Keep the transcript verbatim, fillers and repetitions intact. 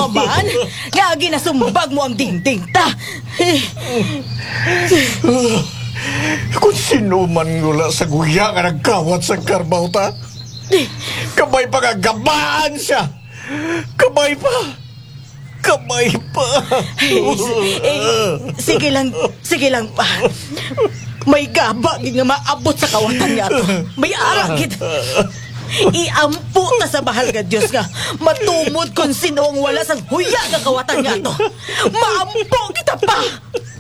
ka man? Nga ginasumbag mo ang dingding ta. Eh, Kung sino man ngula sa guya nga nagkawat sa karbaw ta, kamay pa nga gabaan siya. Kamay pa. Kamay pa. eh, eh, sige lang, sige lang pa. May gaba nga maabot sa kawatan nga to. May aragit. Iampo ta sa bahal nga Diyos nga matumod kung sino ang wala sang huya nga kawatan nga to. Maampo kita pa.